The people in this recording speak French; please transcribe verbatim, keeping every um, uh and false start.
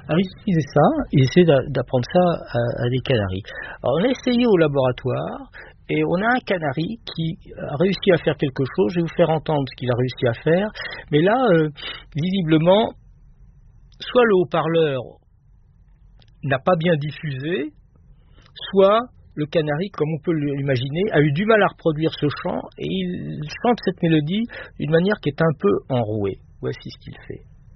Alors ils utilisaient ça, ils essayaient d'a d'apprendre ça à à des canaris. Alors on a essayé au laboratoire et on a un canari qui a réussi à faire quelque chose. Je vais vous faire entendre ce qu'il a réussi à faire. Mais là, heu, visiblement, soit le haut-parleur n'a pas bien diffusé, soit le canari, comme on peut l'imaginer, a eu du mal à reproduire ce chant et il chante cette mélodie d'une manière qui est un peu enrouée. Voici ce qu'il fait.